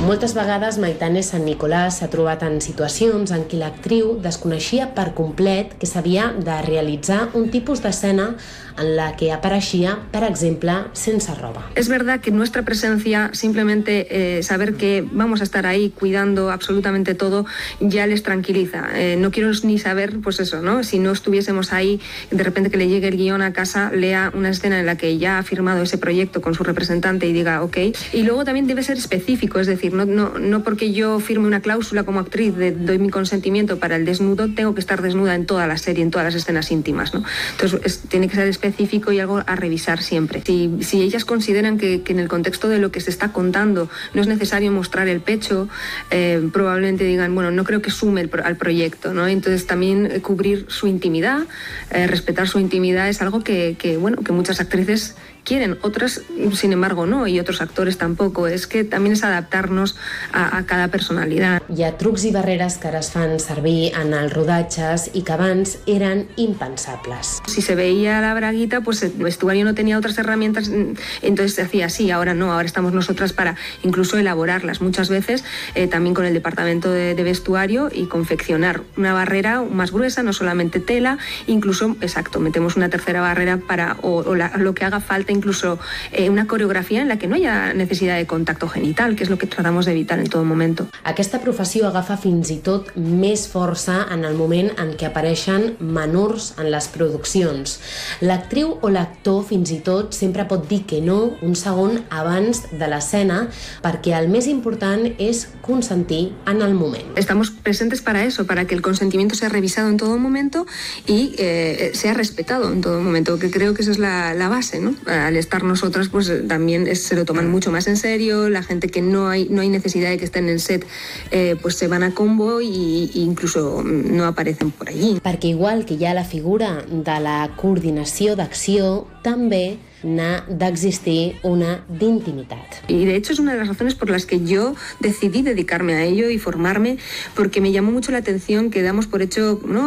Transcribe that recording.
Moltes vegades Maitane Sant Nicolàs s'ha trobat en situacions en què l'actriu desconeixia per complet que s'havia de realitzar un tipus d'escena en la que apareixia, per exemple, sense roba. Es verdad que nuestra presencia, simplemente saber que vamos a estar ahí cuidando absolutamente todo, ya les tranquiliza. No quiero ni saber, pues eso, ¿no? Si no estuviésemos ahí, de repente que le llegue el guión a casa, lea una escena en la que ya ha firmado ese proyecto con su representante y diga ok. Y luego también debe ser específico, es decir, no porque yo firme una cláusula como actriz de doy mi consentimiento para el desnudo, tengo que estar desnuda en toda la serie, en todas las escenas íntimas, ¿no? Entonces tiene que ser específico y algo a revisar siempre. Si ellas consideran que en el contexto de lo que se está contando no es necesario mostrar el pecho, probablemente digan, bueno, no creo que sume al proyecto, ¿no? Entonces también cubrir su intimidad, respetar su intimidad es algo que muchas actrices quieren, otras sin embargo no, y otros actores tampoco. Es que también es adaptarnos a cada personalitat. Hi ha trucs i barreres que ara es fan servir en els rodatges i que abans eren impensables. Si se veía la braguita, pues el vestuario no tenía otras herramientas, entonces se hacía así. Ahora no, ahora estamos nosotras para incluso elaborarlas muchas veces, también con el departamento de vestuario, y confeccionar una barrera más gruesa, no solamente tela, incluso, exacto, metemos una tercera barrera para lo que haga falta, incluso una coreografía en la que no haya necesidad de contacto genital, que es lo que tratamos de evitar en todo momento. Aquesta professió agafa fins i tot més força en el moment en què apareixen menors en les produccions. L'actriu o l'actor fins i tot sempre pot dir que no un segon abans de l'escena, perquè el més important és consentir en el moment. Estamos presentes para eso, para que el consentimiento sea revisado en todo momento y sea respetado en todo momento, que creo que esa es la base, ¿no? Al estar nosotras, pues también se lo toman mucho más en serio. La gente que no hay necesidad de que estén en set, pues se van a combo e incluso no aparecen por allí. Perquè igual que hi ha la figura de la coordinació d'acció, també n'ha d'existir una d'intimitat. Y de hecho es una de las razones por las que yo decidí dedicarme a ello y formarme, porque me llamó mucho la atención que damos por hecho, ¿no?,